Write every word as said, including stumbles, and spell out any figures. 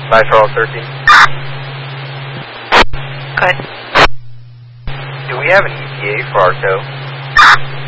Five Charles thirteen. Good. Do we have an E T A for our tow?